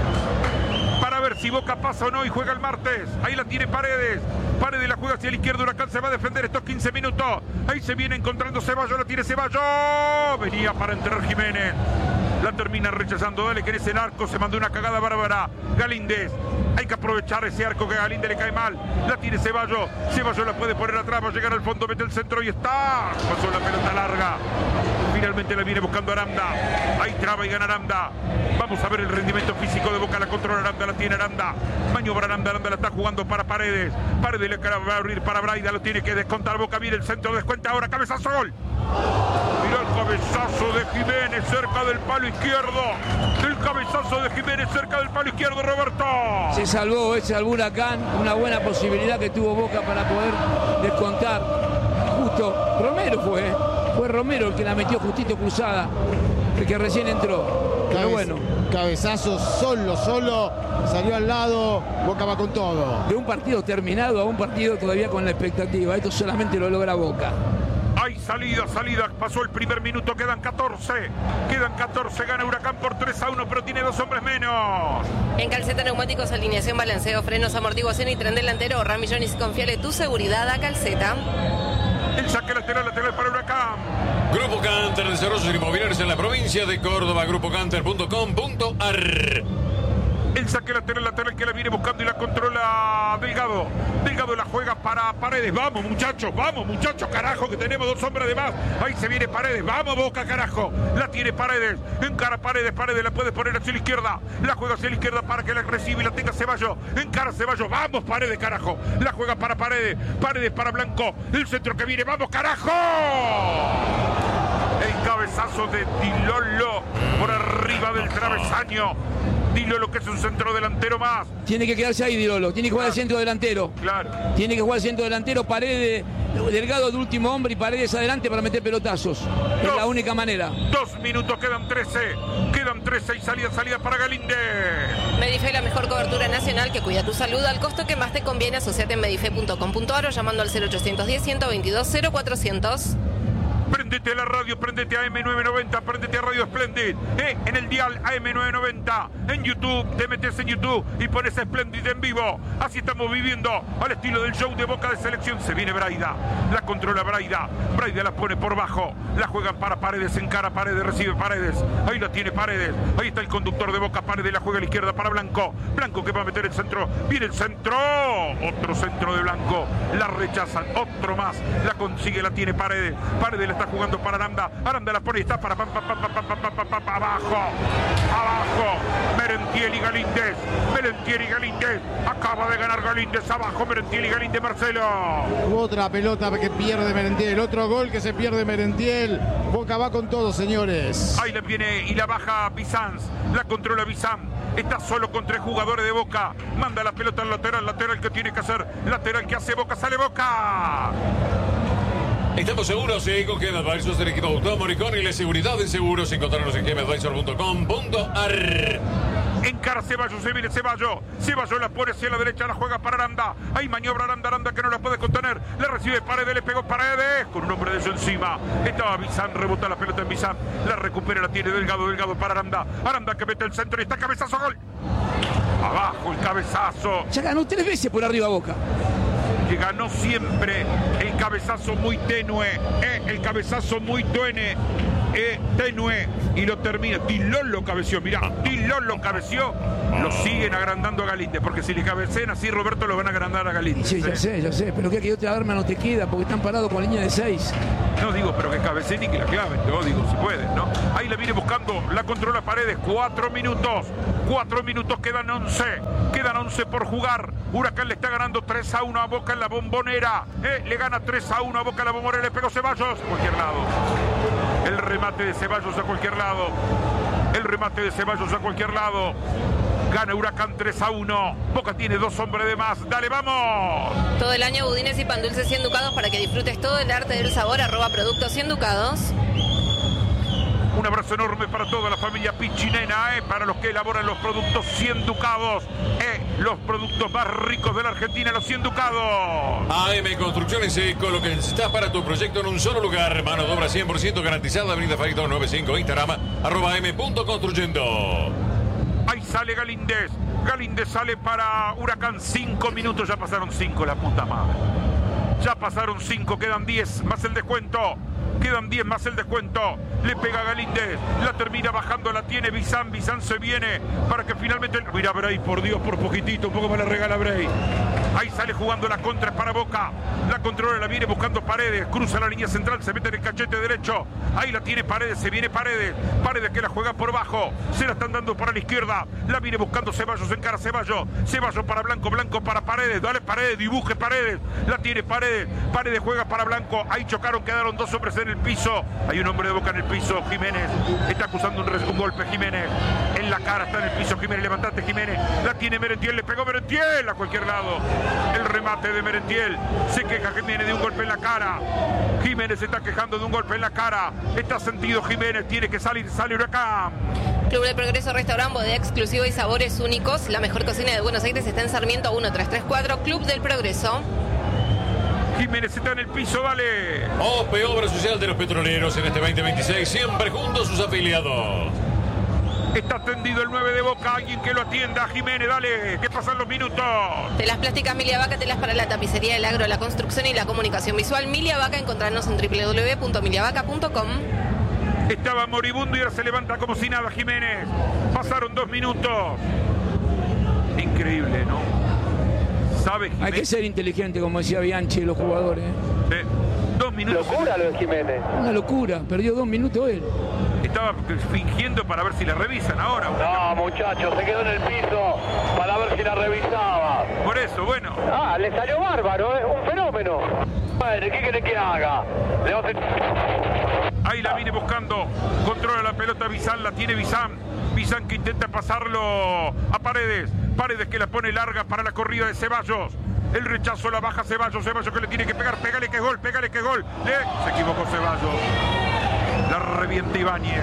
para ver si Boca pasa o no y juega el martes. Ahí la tiene Paredes. Paredes la juega hacia la izquierda. Huracán se va a defender estos quince minutos. Ahí se viene encontrando Ceballos. La tiene Ceballos. Venía para entrar Jiménez. La termina rechazando. Dale, que en ese arco se mandó una cagada bárbara. Galíndez. Hay que aprovechar ese arco que a Galíndez le cae mal. La tiene Ceballos. Ceballos la puede poner atrás. Va a llegar al fondo. Mete el centro y está. Pasó la pelota larga. Finalmente la viene buscando Aranda. Ahí traba y gana Aranda. Vamos a ver el rendimiento físico de Boca. La controla Aranda. La tiene Aranda. Maniobra Aranda. Aranda la está jugando para Paredes. Paredes le va a abrir para Braida. Lo tiene que descontar Boca. Viene el centro. Descuenta ahora. Cabezazo. Gol. Mirá el cabezazo de Jiménez cerca del palo izquierdo. El cabezazo de Jiménez cerca del palo izquierdo, Roberto. Se salvó, se salvó Huracán. Una buena posibilidad que tuvo Boca para poder descontar. Justo, Romero fue, ¿eh? Fue Romero el que la metió justito cruzada. El que recién entró. Pero Cabez- bueno. Cabezazo solo, solo. Salió al lado. Boca va con todo. De un partido terminado a un partido todavía con la expectativa. Esto solamente lo logra Boca. Hay salida, salida. Pasó el primer minuto. Quedan catorce. Quedan catorce. Gana Huracán por tres a uno, pero tiene dos hombres menos. En Calceta Neumáticos, alineación, balanceo, frenos, amortiguación y tren delantero. Ramillones, confiale tu seguridad a Calceta. El saque lateral, lateral para Huracán. Grupo Canter, desarrollos inmobiliarios en la provincia de Córdoba. grupo canter punto com punto a r. El saque lateral, lateral que la viene buscando y la controla Delgado. Delgado la juega para Paredes. Vamos, muchachos, vamos, muchachos, carajo, que tenemos dos hombres de más. Ahí se viene Paredes. Vamos, Boca, carajo. La tiene Paredes. Encara Paredes, Paredes la puede poner hacia la izquierda. La juega hacia la izquierda para que la reciba y la tenga Ceballos. Encara Ceballos. Vamos, Paredes, carajo. La juega para Paredes. Paredes para Blanco. El centro que viene. Vamos, carajo. El cabezazo de Dilolo por arriba del travesaño. Dilolo, que es un centro delantero más. Tiene que quedarse ahí, Dilolo. Tiene que jugar Claro. el centro delantero. Claro. Tiene que jugar el centro delantero. Paredes, Delgado de último hombre y Paredes adelante para meter pelotazos. Es Dos. la única manera. Dos minutos, quedan trece. Quedan trece y salida, salida para Galíndez. Medife, la mejor cobertura nacional que cuida tu salud al costo que más te conviene. Asociate en medife punto com punto a r o llamando al cero ochocientos diez, ciento veintidós, cero cuatrocientos. Prendete a la radio, prendete a eme novecientos noventa, prendete a Radio Splendid, eh, en el dial A M novecientos noventa, en YouTube, te metes en YouTube y pones Splendid en vivo. Así estamos viviendo al estilo del show de Boca de Selección. Se viene Braida, la controla Braida, Braida la pone por bajo, la juegan para Paredes, encara Paredes, recibe Paredes, ahí la tiene Paredes, ahí está el conductor de Boca, Paredes la juega a la izquierda para Blanco, Blanco que va a meter el centro, viene el centro, otro centro de Blanco, la rechazan, otro más, la consigue, la tiene Paredes, Paredes la está jugando para Aranda. Aranda la pone y está para pam, pam, pam, pam, pam, pam, pam, pam, pam, abajo. Abajo. Merentiel y Galíndez. Merentiel y Galíndez. Acaba de ganar Galíndez. Abajo Merentiel y Galíndez, Marcelo. Otra pelota que pierde Merentiel. Otro gol que se pierde Merentiel. Boca va con todo, señores. Ahí la viene y la baja Bizanz. La controla Bizanz. Está solo con tres jugadores de Boca. Manda la pelota al lateral. Lateral que tiene que hacer. Lateral que hace Boca. Sale Boca. Estamos seguros eh, con Game Advisors del equipo Auto Moricón y la seguridad de seguros. Encontrarnos en game advisor punto com punto a r. Encara Ceballos, se viene Ceballos. Ceballos la pone hacia la derecha, la juega para Aranda. Ahí maniobra Aranda, Aranda que no la puede contener. Le recibe Paredes, le pegó Paredes. Con un hombre de eso encima. Estaba Bizán, rebota la pelota en Bizán. La recupera, la tiene Delgado, Delgado para Aranda. Aranda que mete el centro y está cabezazo, gol. Abajo el cabezazo. Ya ganó tres veces por arriba Boca. Que ganó siempre el cabezazo muy tenue, eh, el cabezazo muy tuene, eh, tenue y lo termina. Tilón lo cabeció, mirá, Tilón lo cabeció. Lo siguen agrandando a Galíndez, porque si le cabecen así, Roberto, lo van a agrandar a Galíndez. Sí, ya ¿eh? sé, ya sé, pero que, que otra arma no te queda porque están parados con línea de seis. No digo, pero que cabecen y que la claven, no digo, si pueden, ¿no? Ahí la viene buscando, la controla Paredes, cuatro minutos, cuatro minutos, quedan once, quedan once por jugar. Huracán le está ganando tres a uno a Boca en la Bombonera, ¿eh? Le gana tres a uno a Boca en la Bombonera, le pegó Ceballos, a cualquier lado. El remate de Ceballos a cualquier lado, el remate de Ceballos a cualquier lado. Gana Huracán tres a uno. Boca tiene dos hombres de más. ¡Dale, vamos! Todo el año budines y pan dulces cien ducados para que disfrutes todo el arte del sabor. Arroba productos cien ducados. Un abrazo enorme para toda la familia Pichinena, eh, para los que elaboran los productos cien ducados, eh, los productos más ricos de la Argentina, los cien ducados. A M Construcciones Eco, lo que necesitas para tu proyecto en un solo lugar. Mano de obra cien por ciento garantizada. Avenida Farid noventa y cinco, Instagram, arroba m punto construyendo. Ahí sale Galíndez. Galíndez sale para Huracán. Cinco minutos, ya pasaron cinco, la puta madre. Ya pasaron cinco, quedan diez más el descuento. Quedan diez más el descuento. Le pega a Galíndez. La termina bajando, la tiene Bizán. Bizán se viene para que finalmente... Mira Bray, por Dios, por poquitito. Un poco más la regala Bray. Ahí sale jugando la contra para Boca. La controla, la viene buscando Paredes. Cruza la línea central, se mete en el cachete derecho. Ahí la tiene Paredes, se viene Paredes. Paredes que la juega por bajo. Se la están dando para la izquierda. La viene buscando Ceballos, encara Ceballos. Ceballos para Blanco, Blanco para Paredes. Dale Paredes, dibuje Paredes. La tiene Paredes. Paredes juega para Blanco. Ahí chocaron, quedaron dos hombres en el piso. Hay un hombre de Boca en el piso. Jiménez está acusando un, un golpe. Jiménez en la cara, está en el piso. Jiménez, levantate Jiménez. La tiene Merentiel, le pegó Merentiel a cualquier lado. El remate de Merentiel. Se queja Jiménez de un golpe en la cara. Jiménez se está quejando de un golpe en la cara. Está sentido Jiménez. Tiene que salir. Sale Huracán. Club del Progreso Restaurant, bodega exclusiva y sabores únicos. La mejor cocina de Buenos Aires está en Sarmiento uno tres tres cuatro. Club del Progreso. Jiménez está en el piso, dale. O P, Obra Social de los Petroleros en este veinte veintiséis, siempre junto a sus afiliados. Está tendido el nueve de Boca, alguien que lo atienda. Jiménez, dale, ¿qué pasan los minutos? Telas plásticas Milia Vaca, telas para la tapicería, el agro, la construcción y la comunicación visual. Milia Vaca, encontrarnos en w w w punto milia vaca punto com. Estaba moribundo y ahora se levanta como si nada Jiménez. Pasaron dos minutos. Increíble, ¿no? ¿Sabe Jiménez? Hay que ser inteligente, como decía Bianchi, los jugadores. Eh, dos minutos. Locura lo de Jiménez. Una locura, perdió dos minutos él. Estaba fingiendo para ver si la revisan ahora. No, muchachos, se quedó en el piso para ver si la revisaba. Por eso, bueno. Ah, le salió bárbaro, es un fenómeno. Madre, ¿qué quiere que haga? Le va a hacer... Ahí la viene buscando. Controla la pelota Bizán, la tiene Bizán. Bizán que intenta pasarlo a Paredes. Paredes que la pone larga para la corrida de Ceballos. El rechazo la baja Ceballos. Ceballos que le tiene que pegar. Pégale que es gol, pégale que es gol. ¿Eh? Se equivocó Ceballos. La revienta Ibáñez.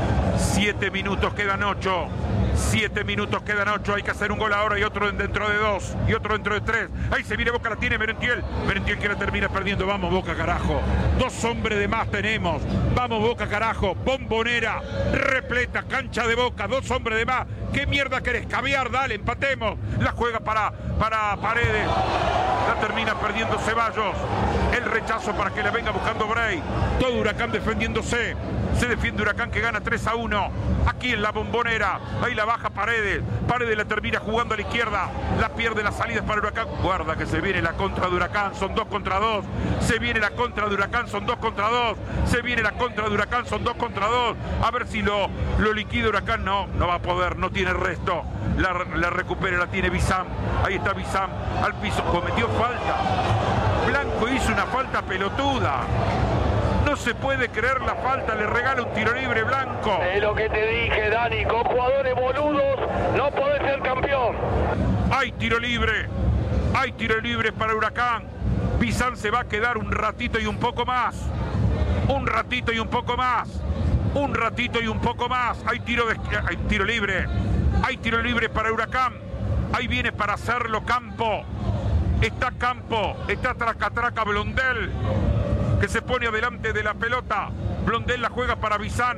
Siete minutos, quedan ocho. Siete minutos, quedan ocho. Hay que hacer un gol ahora y otro dentro de dos. Y otro dentro de tres. Ahí se viene Boca, la tiene Merentiel. Merentiel que la termina perdiendo. Vamos, Boca, carajo. Dos hombres de más tenemos. Vamos, Boca, carajo. Bombonera, repleta, cancha de Boca. Dos hombres de más. ¿Qué mierda querés? Caviar, dale, empatemos. La juega para, para Paredes. La termina perdiendo Ceballos. El rechazo para que le venga buscando Bray. Todo Huracán defendiéndose. Se defiende Huracán que gana tres a uno. Aquí en la Bombonera. Ahí la baja Paredes. Paredes la termina jugando a la izquierda. La pierde las salidas para Huracán. Guarda que se viene la contra de Huracán. Son dos contra dos. Se viene la contra de Huracán. Son dos contra dos. Se viene la contra de Huracán. Son dos contra dos. A ver si lo, lo liquida Huracán. No, no va a poder. No tiene resto. La, la recupera, la tiene Bizán. Ahí está Bizán. Al piso. Cometió falta. Blanco hizo una falta pelotuda. No se puede creer la falta, le regala un tiro libre Blanco. Es lo que te dije, Dani, con jugadores boludos no podés ser campeón. Hay tiro libre, hay tiro libre para Huracán. Bizán se va a quedar un ratito y un poco más. Un ratito y un poco más. Un ratito y un poco más. Hay tiro, de, hay tiro libre. Hay tiro libre para Huracán. Ahí viene para hacerlo Campo. Está Campo, está traca traca Blondel, que se pone adelante de la pelota. Blondel la juega para Bizán.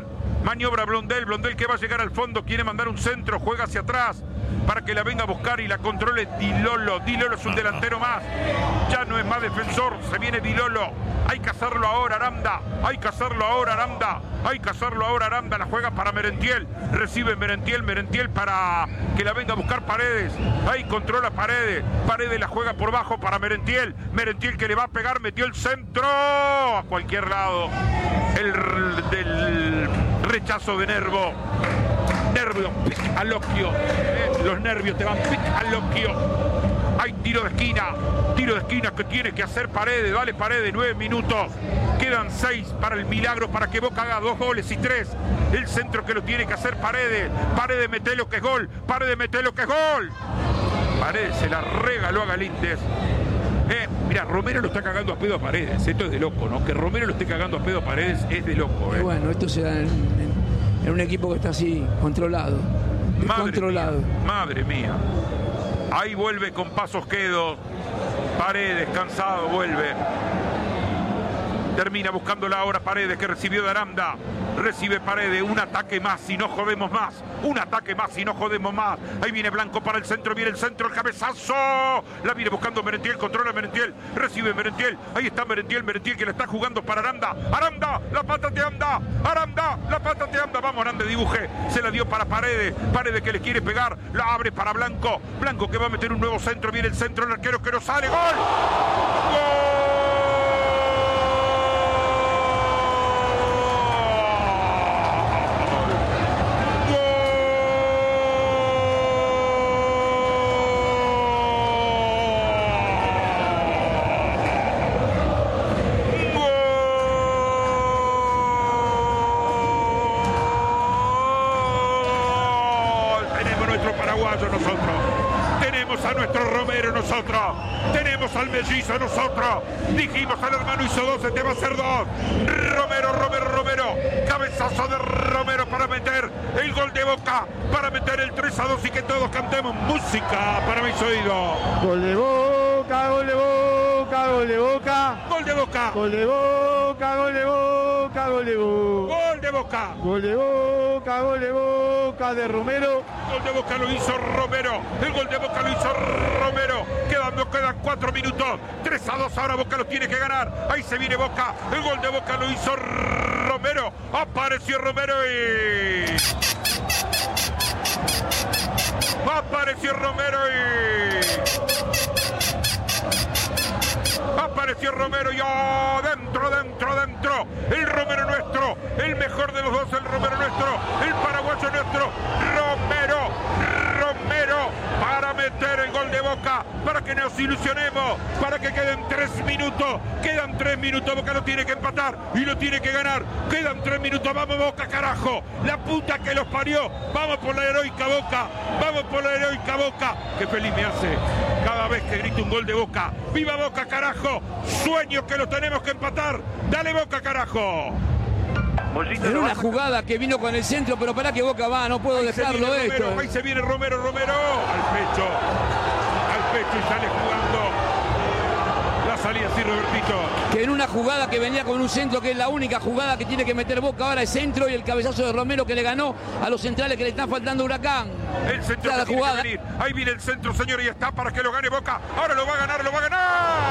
Maniobra Blondel, Blondel que va a llegar al fondo, quiere mandar un centro, juega hacia atrás para que la venga a buscar y la controle Di Lolo. Di Lolo es un delantero más, ya no es más defensor, se viene Di Lolo. Hay que hacerlo ahora, Aranda, hay que hacerlo ahora, Aranda, hay que hacerlo ahora, Aranda, la juega para Merentiel, recibe Merentiel, Merentiel para que la venga a buscar Paredes, ahí controla Paredes, Paredes la juega por bajo para Merentiel, Merentiel que le va a pegar, metió el centro a cualquier lado, el del rechazo de Nervo, nervios, pic al loquio, eh, los nervios te van pic al loquio. Hay tiro de esquina, tiro de esquina que tiene que hacer Paredes, dale Paredes, nueve minutos, quedan seis para el milagro, para que Boca haga dos goles y tres, el centro que lo tiene que hacer Paredes, Paredes mete lo que es gol, Paredes mete lo que es gol, Paredes se la regaló a Galíndez. Eh, mira, Romero lo está cagando a pedo a Paredes, esto es de loco, ¿no? Que Romero lo esté cagando a pedo a Paredes es de loco, ¿eh? Y bueno, esto se da en, en, en un equipo que está así, controlado, madre controlado. Mía, madre mía. Ahí vuelve con pasos quedos. Paredes, cansado, vuelve. Termina buscándola ahora Paredes, que recibió de Aranda. Recibe Paredes, un ataque más y no jodemos más. Un ataque más y no jodemos más. Ahí viene Blanco para el centro, viene el centro, el cabezazo. La viene buscando Merentiel, controla Merentiel. Recibe Merentiel, ahí está Merentiel, Merentiel que la está jugando para Aranda. Aranda, la pata te anda. Aranda, la pata te anda. Vamos, Aranda, dibuje. Se la dio para Paredes. Paredes que le quiere pegar. La abre para Blanco. Blanco que va a meter un nuevo centro. Viene el centro, el arquero que no sale. ¡Gol! ¡Gol! Nosotros, tenemos al mellizo nosotros, dijimos al hermano hizo dos, este va a ser dos, Romero, Romero, Romero, cabezazo de Romero para meter el gol de Boca, para meter el tres a dos y que todos cantemos música para mis oídos. Gol de Boca, gol de Boca, gol de Boca, gol de Boca, gol de Boca, gol de Boca, gol de Boca, gol de Boca, gol de Boca, gol de Boca de Romero. Gol de Boca lo hizo Romero, el gol de Boca lo hizo Romero, quedan, nos quedan cuatro minutos, tres a dos, ahora Boca lo tiene que ganar, ahí se viene Boca, el gol de Boca lo hizo Romero, apareció Romero y... apareció Romero y... apareció Romero y oh, dentro, dentro, dentro, el Romero nuestro, el mejor de los dos, el Romero nuestro, el paraguayo nuestro, Romero, Romero, para meter el gol de Boca, para que nos ilusionemos, para que queden tres minutos, quedan tres minutos, Boca lo tiene que empatar y lo tiene que ganar, quedan tres minutos, vamos Boca carajo, la puta que los parió, vamos por la heroica Boca, vamos por la heroica Boca, que feliz me hace cada vez que grito un gol de Boca, viva Boca carajo, sueño que lo tenemos que empatar, dale Boca carajo. En una jugada que vino con el centro, pero para que Boca va, no puedo ahí dejarlo Romero, esto. Ahí se viene Romero, Romero, al pecho, al pecho y sale jugando. La salida así, Robertito. Que en una jugada que venía con un centro, que es la única jugada que tiene que meter Boca ahora es centro, y el cabezazo de Romero que le ganó a los centrales que le están faltando Huracán. El centro Cada que tiene jugada. que venir. Ahí viene el centro, señor, y está para que lo gane Boca. Ahora lo va a ganar, lo va a ganar.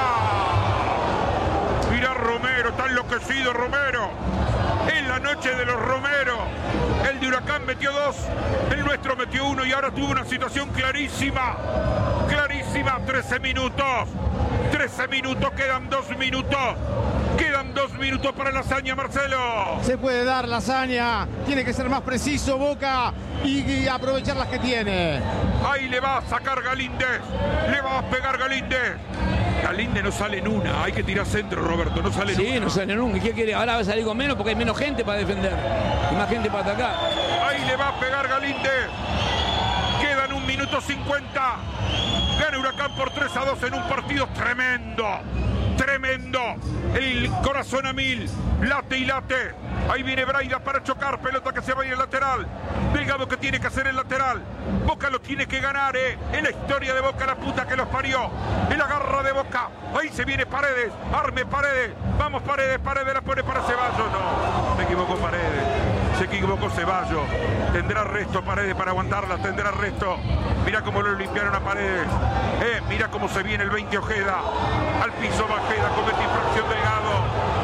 Mirá Romero, está enloquecido Romero. En la noche de los Romero, el de Huracán metió dos, el nuestro metió uno y ahora tuvo una situación clarísima, clarísima, trece minutos, trece minutos, quedan dos minutos, quedan dos minutos para la hazaña, Marcelo. Se puede dar la hazaña, tiene que ser más preciso Boca y, y aprovechar las que tiene. Ahí le va a sacar Galíndez, le va a pegar Galíndez. Galíndez no sale en una, hay que tirar centro, Roberto, no sale en Sí, una. no sale nunca. ¿Qué quiere? Ahora va a salir con menos porque hay menos gente para defender y más gente para atacar. Ahí le va a pegar Galíndez. Quedan un minuto cincuenta. Gana Huracán por tres a dos en un partido tremendo. Tremendo. El corazón a mil. Late y late. Ahí viene Braida para chocar. Pelota que se va a ir al lateral. Delgado que tiene que hacer el lateral. Boca lo tiene que ganar, ¿eh? En la historia de Boca, la puta que los parió. En la garra de Boca. Ahí se viene Paredes. Arme Paredes. Vamos Paredes. Paredes la pone para Ceballos. No. Me equivoco Paredes. Se equivocó Ceballos. Tendrá resto Paredes para aguantarla. Tendrá resto. Mira cómo lo limpiaron a Paredes. Eh, mira cómo se viene el veinte Ojeda. Al piso va Ojeda. Comete infracción Delgado.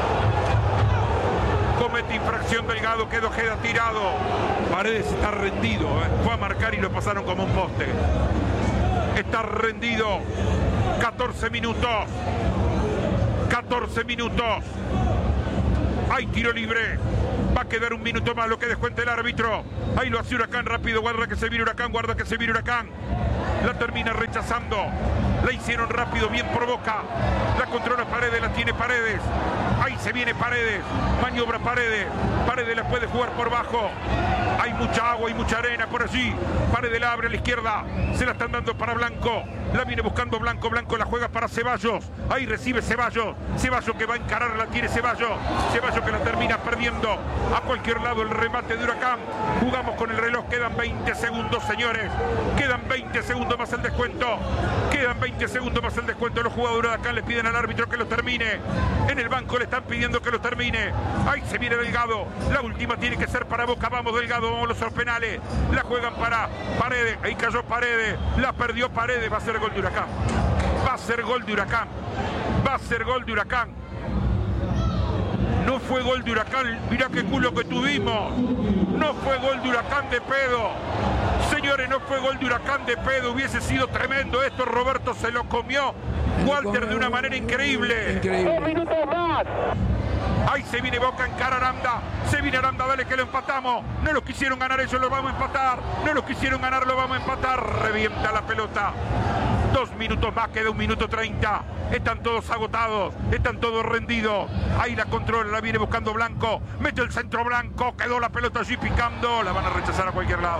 Comete infracción Delgado. Quedó Ojeda tirado. Paredes está rendido. Eh. Fue a marcar y lo pasaron como un poste. Está rendido. catorce minutos. catorce minutos. Hay tiro libre. Va a quedar un minuto más lo que descuenta el árbitro. Ahí lo hace Huracán rápido. Guarda que se viene Huracán. Guarda que se viene Huracán. La termina rechazando. La hicieron rápido. Bien por Boca. La controla Paredes. La tiene Paredes. Ahí se viene Paredes. Maniobra Paredes. Paredes la puede jugar por bajo. Hay mucha agua y mucha arena por allí. Paredes la abre a la izquierda. Se la están dando para Blanco. La viene buscando Blanco. Blanco la juega para Ceballos. Ahí recibe Ceballos. Ceballos que va a encarar. La tiene Ceballos. Ceballos que la termina perdiendo. A cualquier lado el remate de Huracán. Jugamos con el reloj. Quedan veinte segundos, señores. Quedan veinte segundos más el descuento. Quedan veinte segundos más el descuento. Los jugadores de Huracán le piden al árbitro que lo termine. En el banco le están pidiendo que lo termine. Ahí se viene Delgado. La última tiene que ser para Boca. Vamos Delgado. Vamos los penales. La juegan para Paredes. Ahí cayó Paredes. La perdió Paredes. Va a ser gol de Huracán. Va a ser gol de Huracán. Va a ser gol de Huracán. No fue gol de Huracán. Mirá qué culo que tuvimos. No fue gol de Huracán de pedo. Señores, no fue gol de Huracán de pedo. Hubiese sido tremendo esto. Roberto se lo comió. Walter de una manera increíble. Increíble. Dos minutos más. Ahí se viene Boca, encara Aranda. Se viene Aranda, dale que lo empatamos. No los quisieron ganar ellos, lo vamos a empatar. No los quisieron ganar, lo vamos a empatar. Revienta la pelota. Dos minutos más, queda un minuto treinta. Están todos agotados, están todos rendidos. Ahí la controla, la viene buscando Blanco. Mete el centro Blanco, quedó la pelota allí picando. La van a rechazar a cualquier lado.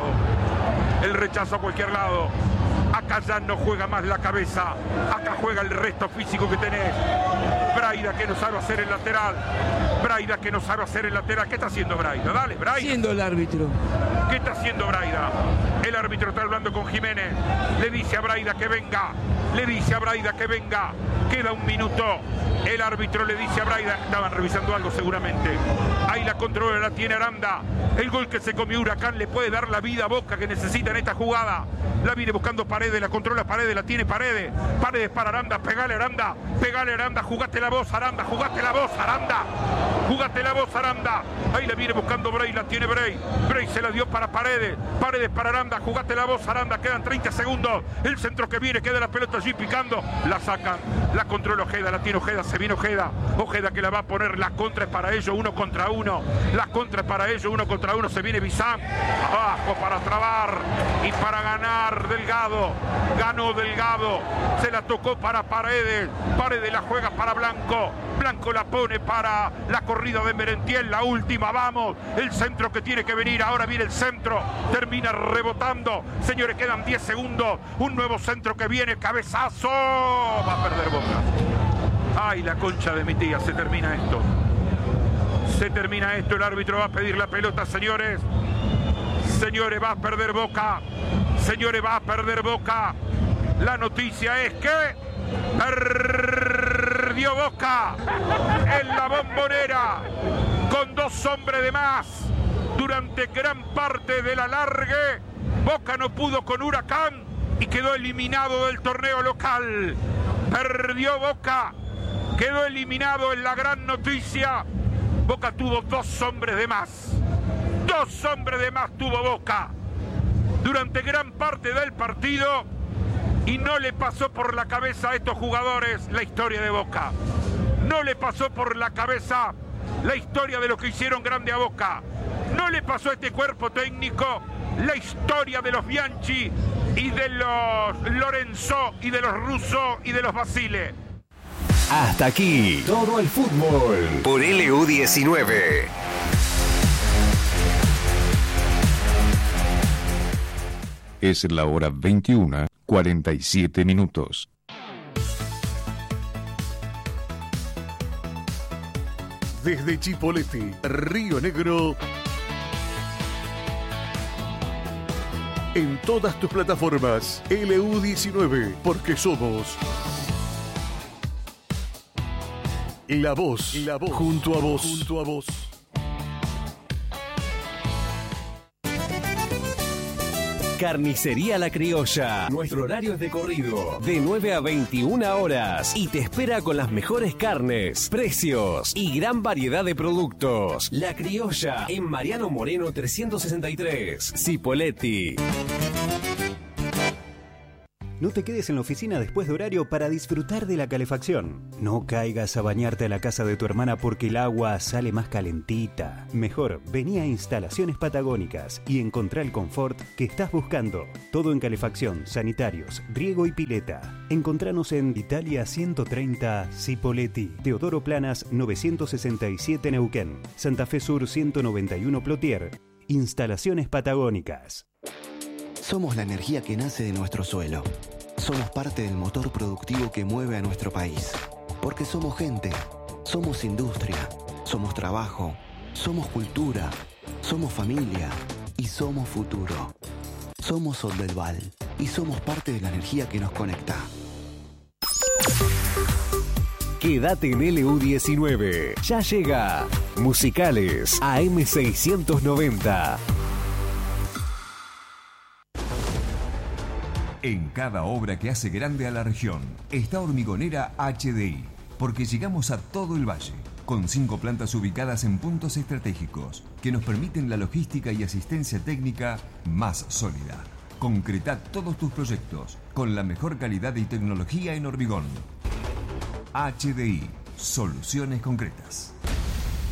El rechazo a cualquier lado. Acá ya no juega más la cabeza. Acá juega el resto físico que tenés. Braida que no sabe hacer el lateral. Braida que no sabe hacer el lateral. ¿Qué está haciendo Braida? Dale, Braida. Siendo el árbitro. ¿Qué está haciendo Braida? El árbitro está hablando con Jiménez. Le dice a Braida que venga. Le dice a Braida que venga. Queda un minuto. El árbitro le dice a Braida. Estaban revisando algo seguramente. Ahí la controla, la tiene Aranda. El gol que se comió Huracán le puede dar la vida a Boca que necesita en esta jugada. La viene buscando Paredes, la controla Paredes, la tiene Paredes. Paredes para Aranda, pegale Aranda. Pegale Aranda, jugate la voz Aranda. Jugate la voz Aranda. Jugate la voz Aranda. Ahí la viene buscando Bray, la tiene Bray. Bray se la dio para Paredes. Paredes para Aranda, jugate la voz Aranda. Quedan treinta segundos. El centro que viene, queda la pelota allí picando. La sacan, la controla Ojeda, la tiene Ojeda, se viene Ojeda. Ojeda que la va a poner, la contra es para ellos, uno contra uno. La contra es para ellos, uno contra uno. Se viene Bizán. Abajo para trabar y para ganar Delgado. Ganó Delgado. Se la tocó para Paredes. Paredes la juega para Blanco. Blanco la pone para la corrida de Merentiel. La última, vamos. El centro que tiene que venir. Ahora viene el centro. Termina rebotando. Señores, quedan diez segundos. Un nuevo centro que viene. Cabezazo. Va a perder Boca. Ay, la concha de mi tía. Se termina esto. Se termina esto. El árbitro va a pedir la pelota, señores. Señores, va a perder Boca. Señores, va a perder Boca. La noticia es que perdió Boca en la Bombonera con dos hombres de más. Durante gran parte del alargue, Boca no pudo con Huracán y quedó eliminado del torneo local. Perdió Boca, quedó eliminado en la gran noticia. Boca tuvo dos hombres de más. Dos hombres de más tuvo Boca durante gran parte del partido y no le pasó por la cabeza a estos jugadores la historia de Boca. No le pasó por la cabeza la historia de lo que hicieron grande a Boca. No le pasó a este cuerpo técnico la historia de los Bianchi y de los Lorenzo y de los Russo y de los Basile. Hasta aquí todo el fútbol por L U diecinueve. Es la hora veintiuna, cuarenta y siete minutos. Desde Chipoleti, Río Negro, en todas tus plataformas, L U diecinueve, porque somos la voz, la voz, junto a vos, junto a vos. Carnicería La Criolla. Nuestro horario es de corrido, de nueve a veintiuna horas. Y te espera con las mejores carnes, precios y gran variedad de productos. La Criolla, en Mariano Moreno trescientos sesenta y tres, Cipolletti. No te quedes en la oficina después de horario para disfrutar de la calefacción. No caigas a bañarte a la casa de tu hermana porque el agua sale más calentita. Mejor, vení a Instalaciones Patagónicas y encontrá el confort que estás buscando. Todo en calefacción, sanitarios, riego y pileta. Encontranos en Italia ciento treinta, Cipolletti, Teodoro Planas novecientos sesenta y siete Neuquén, Santa Fe Sur ciento noventa y uno Plotier. Instalaciones Patagónicas. Somos la energía que nace de nuestro suelo. Somos parte del motor productivo que mueve a nuestro país. Porque somos gente, somos industria, somos trabajo, somos cultura, somos familia y somos futuro. Somos Soldelval y somos parte de la energía que nos conecta. Quédate en L U diecinueve. Ya llega Musicales A M seiscientos noventa. En cada obra que hace grande a la región está Hormigonera H D I, porque llegamos a todo el valle, con cinco plantas ubicadas en puntos estratégicos que nos permiten la logística y asistencia técnica más sólida. Concreta todos tus proyectos con la mejor calidad y tecnología en hormigón. H D I, soluciones concretas.